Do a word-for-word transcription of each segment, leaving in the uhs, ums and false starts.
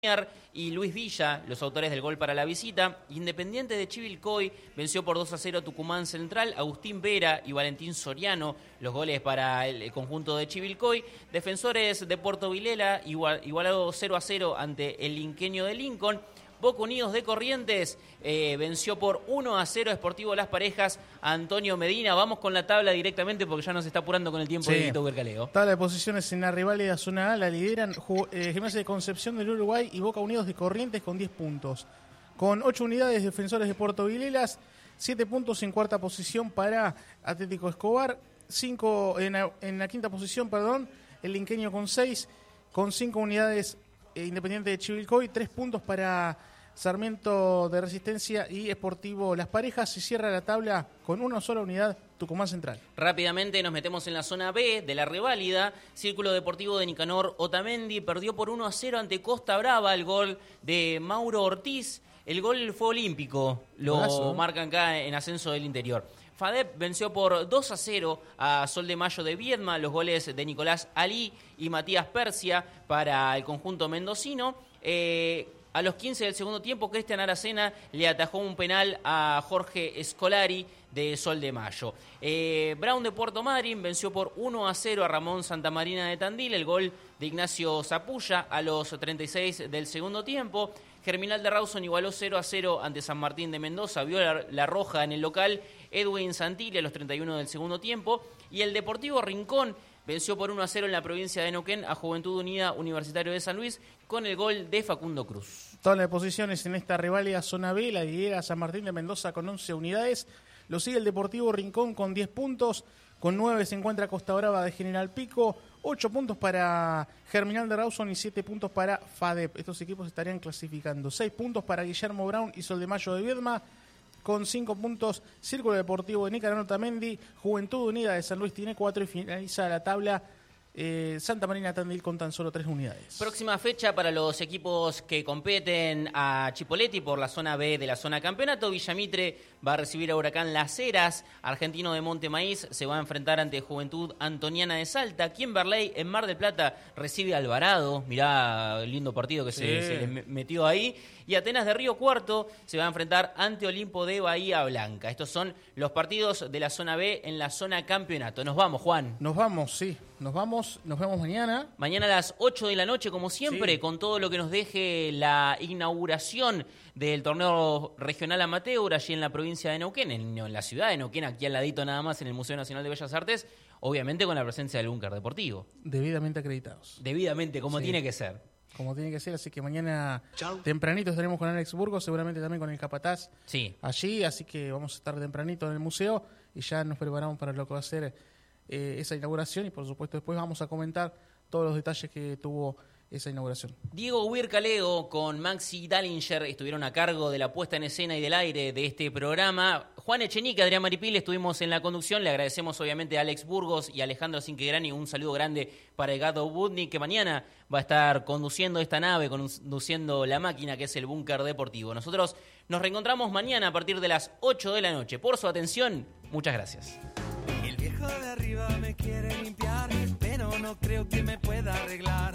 y Luis Villa, los autores del gol para la visita. Independiente de Chivilcoy venció por dos a cero a Tucumán Central. Agustín Vera y Valentín Soriano, los goles para el conjunto de Chivilcoy. Defensores de Puerto Vilela igual, igualado cero a cero ante el Linqueño de Lincoln. Boca Unidos de Corrientes eh, venció por uno a cero Sportivo Las Parejas a Antonio Medina. Vamos con la tabla directamente porque ya nos está apurando con el tiempo, sí. De Guito Huercaleo. Tabla de posiciones en la riválida zona A la lideran eh, Gimnasia de Concepción del Uruguay y Boca Unidos de Corrientes con diez puntos. Con ocho unidades, Defensores de Puerto Vilelas, siete puntos en cuarta posición para Atlético Escobar, cinco en, en la quinta posición, perdón, el Linqueño con seis, con cinco unidades eh, Independiente de Chivilcoy, tres puntos para Sarmiento de Resistencia y Sportivo Las Parejas, y cierra la tabla con una sola unidad Tucumán Central. Rápidamente nos metemos en la zona B de la reválida. Círculo Deportivo de Nicanor Otamendi perdió por uno a cero ante Costa Brava, el gol de Mauro Ortiz. El gol fue olímpico, lo Brazo. marcan acá en Ascenso del Interior. FADEP venció por dos a cero a Sol de Mayo de Viedma, los goles de Nicolás Ali y Matías Persia para el conjunto mendocino. Eh, A los quince del segundo tiempo, Cristian Aracena le atajó un penal a Jorge Scolari de Sol de Mayo. Eh, Brown de Puerto Madryn venció por uno a cero a Ramón Santamarina de Tandil, el gol de Ignacio Zapulla a los treinta y seis del segundo tiempo. Germinal de Rawson igualó cero a cero ante San Martín de Mendoza, vio la, la roja en el local Edwin Santilli a los treinta y uno del segundo tiempo. Y el Deportivo Rincón venció por uno a cero en la provincia de Neuquén a Juventud Unida Universitario de San Luis con el gol de Facundo Cruz. Tabla de posiciones en esta riválida zona B, la lidera San Martín de Mendoza con once unidades, lo sigue el Deportivo Rincón con diez puntos, con nueve se encuentra Costa Brava de General Pico, ocho puntos para Germinal de Rawson y siete puntos para FADEP. Estos equipos estarían clasificando. seis puntos para Guillermo Brown y Sol de Mayo de Viedma, con cinco puntos Círculo Deportivo de Nicanor Otamendi, Juventud Unida de San Luis tiene cuatro y finaliza la tabla eh, Santa Marina Tandil con tan solo tres unidades. Próxima fecha para los equipos que competen a Chipoleti por la zona B de la zona campeonato. Villamitre va a recibir a Huracán Las Heras, Argentino de Monte Maíz se va a enfrentar ante Juventud Antoniana de Salta, Kimberley en Mar del Plata recibe a Alvarado, mirá el lindo partido que sí. se, se le metió ahí, y Atenas de Río Cuarto se va a enfrentar ante Olimpo de Bahía Blanca. Estos son los partidos de la zona B en la zona campeonato. Nos vamos, Juan. Nos vamos, sí, nos vamos, nos vemos mañana. Mañana a las ocho de la noche, como siempre, sí. Con todo lo que nos deje la inauguración del torneo regional amateur allí en la provincia de Neuquén, en, en la ciudad de Neuquén, aquí al ladito nada más en el Museo Nacional de Bellas Artes, obviamente con la presencia del Búnker Deportivo. Debidamente acreditados. Debidamente, como sí. tiene que ser. Como tiene que ser, así que mañana Chau. tempranito estaremos con Alex Burgos, seguramente también con el Capataz sí. allí, así que vamos a estar tempranito en el museo y ya nos preparamos para lo que va a ser eh, esa inauguración, y por supuesto después vamos a comentar todos los detalles que tuvo esa inauguración. Diego Huircaleo con Maxi Dallinger estuvieron a cargo de la puesta en escena y del aire de este programa. Juan Echenique, Adrián Maripil estuvimos en la conducción. Le agradecemos obviamente a Alex Burgos y a Alejandro Cinquegrani. Un saludo grande para el Gato Budnik, que mañana va a estar conduciendo esta nave, conduciendo la máquina que es el Búnker Deportivo. Nosotros nos reencontramos mañana a partir de las ocho de la noche. Por su atención, muchas gracias. El viejo de arriba me quiere limpiar, pero no creo que me pueda arreglar.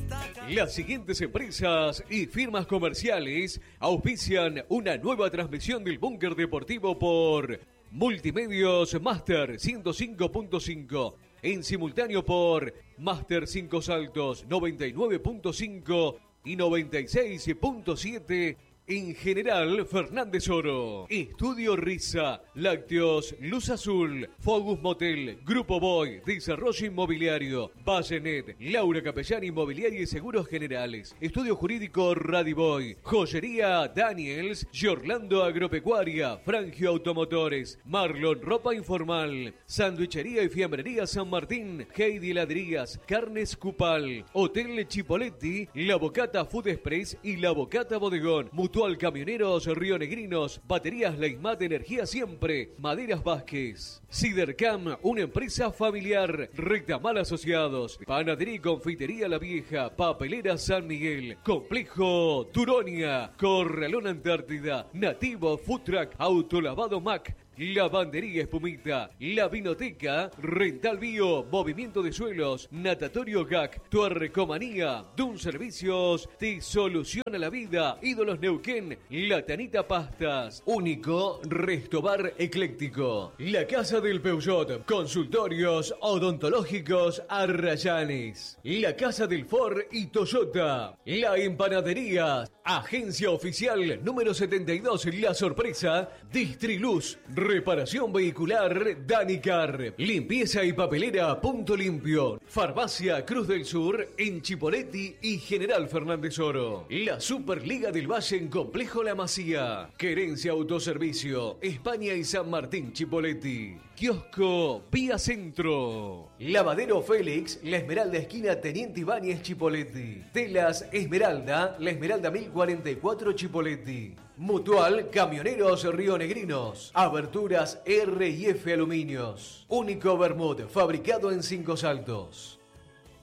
Las siguientes empresas y firmas comerciales auspician una nueva transmisión del Búnker Deportivo por Multimedios Master ciento cinco punto cinco, en simultáneo por Master cinco Saltos noventa y nueve punto cinco y noventa y seis punto siete. En General Fernández Oro, Estudio Risa, Lácteos Luz Azul, Focus Motel, Grupo Boy, Desarrollo Inmobiliario, Vallenet, Laura Capellán Inmobiliaria y Seguros Generales, Estudio Jurídico Radiboy, Joyería Daniels, Giorlando Agropecuaria, Frangio Automotores, Marlon Ropa Informal, Sandwichería y Fiambrería San Martín, Heidi Heladerías, Carnes Cupal, Hotel Chipoletti, La Bocata Food Express y La Bocata Bodegón, Mutual Camioneros Rionegrinos, Baterías Leismat Energía Siempre, Maderas Vázquez, Cidercam, una empresa familiar, Rectamal Asociados, Panadería y Confitería La Vieja, Papelera San Miguel, Complejo Turonia, Corralón Antártida, Nativo Food Truck, Autolavado Mac, Lavandería Espumita, La Vinoteca, Rental Bio, Movimiento de Suelos, Natatorio G A C, Tuercomanía, Dun Servicios, te soluciona la vida. Ídolos Neuquén, La Tanita Pastas, Único Restobar Ecléctico, La Casa del Peugeot, Consultorios Odontológicos Arrayanes, La Casa del Ford y Toyota, La Empanadería, Agencia Oficial número setenta y dos, La Sorpresa, Distriluz, Reparación Vehicular Danicar, Limpieza y Papelera Punto Limpio, Farmacia Cruz del Sur en Chipoleti y General Fernández Oro, la Superliga del Valle en Complejo La Masía, Querencia Autoservicio, España y San Martín Chipoleti, Kiosco Vía Centro, Lavadero Félix, La Esmeralda esquina Teniente Ibáñez Chipoleti, Telas Esmeralda, La Esmeralda mil cuarenta y cuatro Chipoleti, Mutual Camioneros Rionegrinos, Aberturas R y F Aluminios, Único Bermud, fabricado en Cinco Saltos.